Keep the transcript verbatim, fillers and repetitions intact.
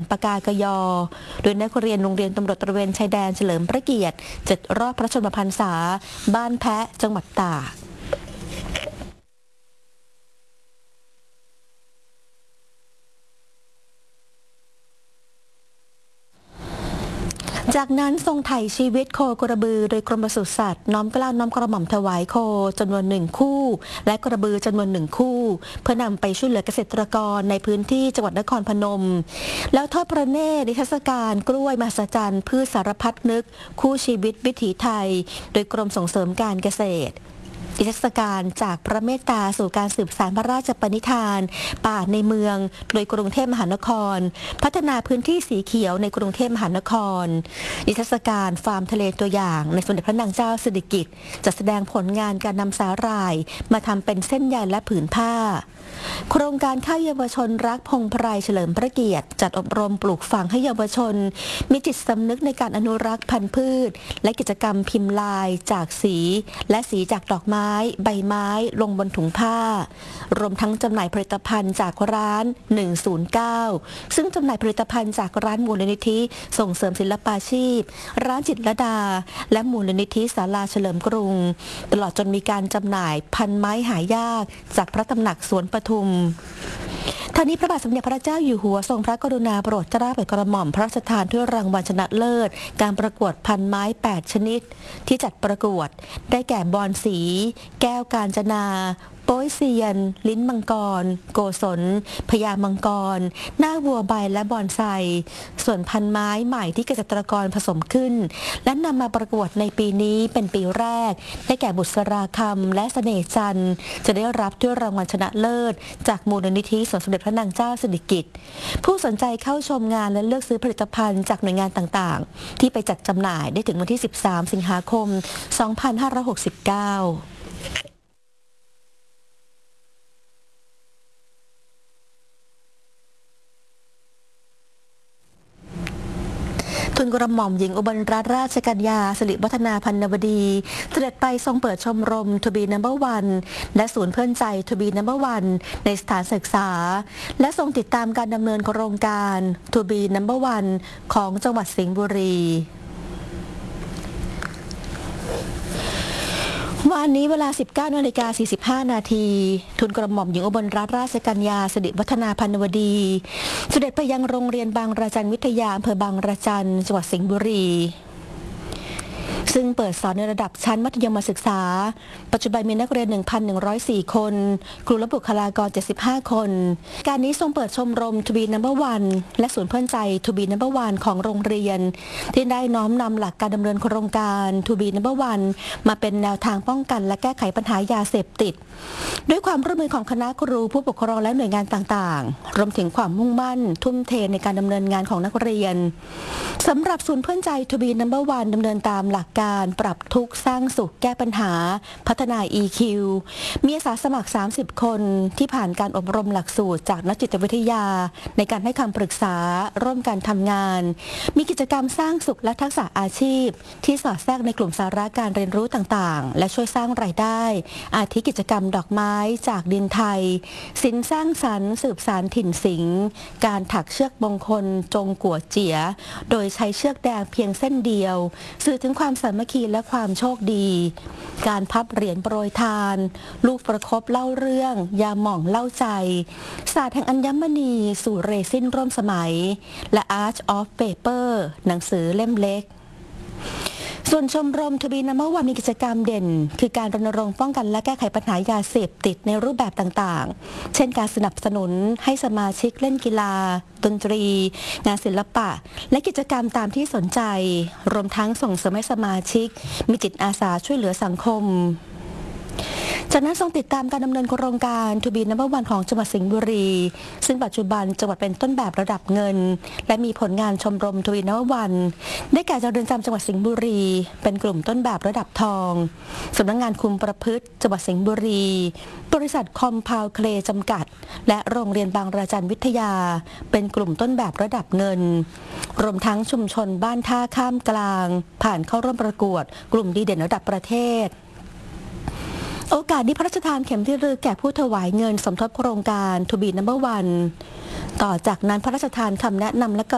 ปากากยอโดยนักเรียนโรงเรียนตำรวจตระเวนชายแดนเฉลิมพระเกียรติเจ็ดรอบพระชนมพรรษาบ้านแพะจังหวัดตากจากนั้นทรงไถ่ชีวิตโคกระบือโดยกรมปศุสัตว์น้อมเกล้าน้อมกระหม่อมถวายโคจำนวนหนึ่งคู่และกระบือจำนวนหนึ่งคู่เพื่อนำไปช่วยเหลือเกษตรกรในพื้นที่จังหวัดนครพนมแล้วทอดพระเนตรนิทรรศการกล้วยมหัศจรรย์พืชสารพัดนึกคู่ชีวิตวิถีไทยโดยกรมส่งเสริมการเกษตรนิทรรศการจากพระเมตตาสู่การสืบสานพระราชปณิธานป่าในเมืองโดยกรุงเทพมหานครพัฒนาพื้นที่สีเขียวในกรุงเทพมหานครนิทรรศการฟาร์มทะเลตัวอย่างในสมเด็จพระนางเจ้าสิริกิติ์จัดแสดงผลงานการนำสาหร่ายมาทำเป็นเส้นใยและผืนผ้าโครงการข้าวเยาวชนรักพงไพรเฉลิมพระเกียรติจัดอบรมปลูกฝังให้เยาวชนมีจิตสำนึกในการอนุรักษ์พันธุ์พืชและกิจกรรมพิมพ์ลายจากสีและสีจากดอกไม้ใบไม้ลงบนถุงผ้ารวมทั้งจำหน่ายผลิตภัณฑ์จากร้านหนึ่งศูนย์เก้าซึ่งจำหน่ายผลิตภัณฑ์จากร้านมูลนิธิส่งเสริมศิลปาชีพร้านจิตรลดาและมูลนิธิศาลาเฉลิมกรุงตลอดจนมีการจำหน่ายพันไม้หายากจากพระตำหนักสวนปทุมทั้งนี้พระบาทสมเด็จพระเจ้าอยู่หัวทรงพระกรุณาโปรดเกล้าโปรดกระหม่อมพระราชทานถ้วยรางวัลชนะเลิศการประกวดพันไม้แปดชนิดที่จัดประกวดได้แก่บอนสีแก้วกาญจนาโป้ยเซียนลิ้นมังกรโกศลพญามังกรหน้าวัวใบและบอนไซส่วนพันไม้ใหม่ที่เกษตรกรผสมขึ้นและนำมาประกวดในปีนี้เป็นปีแรกได้แก่บุษราคำและเสน่ห์จันทร์จะได้รับถ้วยรางวัลชนะเลิศจากมูลนิธิสมเด็จพระนางเจ้าสิริกิติ์ผู้สนใจเข้าชมงานและเลือกซื้อผลิตภัณฑ์จากหน่วยงานต่างๆที่ไปจัดจำหน่ายได้ถึงวันที่สิบสามสิงหาคมสองพันห้าร้อยหกสิบเก้าทุนกระหม่อมหญิงอุบลรัตนราชกัญญาสิริวัฒนาพันนวดีเสด็จไปทรงเปิดชมรม To Be นัมเบอร์ วัน และศูนย์เพื่อนใจ To Be นัมเบอร์ วัน ในสถานศึกษาและทรงติดตามการดำเนินโครงการ To Be นัมเบอร์ วัน ของจังหวัดสิงห์บุรีวันนี้เวลา สิบเก้านาฬิกาสี่สิบห้านาทีทุนกระหม่อมหญิงอุบลรัตนราชกัญญาสิริวัฒนาพันนวดีเสด็จไปยังโรงเรียนบางระจันวิทยาอำเภอบางระจันจังหวัดสิงห์บุรีซึ่งเปิดสอนในระดับชั้นมัธยมศึกษาปัจจุบันมีนักเรียน หนึ่งพันหนึ่งร้อยสี่ คนครูและบุคลากร เจ็ดสิบห้า คนการนี้ทรงเปิดชมรม To Be นัมเบอร์ วัน และศูนย์เพื่อนใจ To Be นัมเบอร์ วัน ของโรงเรียนที่ได้น้อมนำหลักการดำเนินโครงการ To Be นัมเบอร์ วัน มาเป็นแนวทางป้องกันและแก้ไขปัญหายาเสพติดด้วยความร่วมมือของคณะครูผู้ปกครองและหน่วยงานต่างๆรวมถึงความมุ่งมั่นทุ่มเทในการดำเนินงานของนักเรียนสำหรับศูนย์เพื่อนใจ To Be นัมเบอร์ วัน ดำเนินตามหลักการปรับทุกข์สร้างสุขแก้ปัญหาพัฒนา อี คิว มีอาสาสมัครสามสิบคนที่ผ่านการอบรมหลักสูตรจากนักจิตวิทยาในการให้คำปรึกษาร่วมกันทำงานมีกิจกรรมสร้างสุขและทักษะอาชีพที่สอดแทรกในกลุ่มสาระการเรียนรู้ต่างๆและช่วยสร้างรายได้อาทิกิจกรรมดอกไม้จากดินไทยศิลป์สร้างสรรค์สืบสานถิ่นสิงห์การถักเชือกมงคลจงกัวเจี๋ยโดยใช้เชือกแดงเพียงเส้นเดียวสื่อถึงความสามัคคีและความโชคดีการพับเหรียญโปรยทานลูกประคบเล่าเรื่องยาหม่องเล่าใจศาสตร์แห่งอัญมณีสู่เรซินร่วมสมัยและ Art of Paper หนังสือเล่มเล็กส่วนชมรม To Be นัมเบอร์ วัน มีกิจกรรมเด่นคือการรณรงค์ป้องกันและแก้ไขปัญหายาเสพติดในรูปแบบต่างๆเช่นการสนับสนุนให้สมาชิกเล่นกีฬาดนตรีงานศิลปะและกิจกรรมตามที่สนใจรวมทั้งส่งเสริมให้สมาชิกมีจิตอาสาช่วยเหลือสังคมจากนั้นทรงติดตามการดำเนินโครงการ To Be นัมเบอร์ วัน ของจังหวัดสิงห์บุรีซึ่งปัจจุบันจังหวัดเป็นต้นแบบระดับเงินและมีผลงานชมรม To Be นัมเบอร์ วัน ได้แก่เรือนจำจังหวัดสิงห์บุรีเป็นกลุ่มต้นแบบระดับทองสำนักงานคุมประพฤติจังหวัดสิงห์บุรีบริษัทคอมพาวเคลจำกัดและโรงเรียนบางระจันวิทยาเป็นกลุ่มต้นแบบระดับเงินรวมทั้งชุมชนบ้านท่าข้ามกลางผ่านเข้าร่วมประกวดกลุ่มดีเด่นระดับประเทศโอกาสนี้พระราชทานเข็มที่ระลึกแก่ผู้ถวายเงินสมทบโครงการ To Be นัมเบอร์ วัน ต่อจากนั้นพระราชทานคำแนะนำและ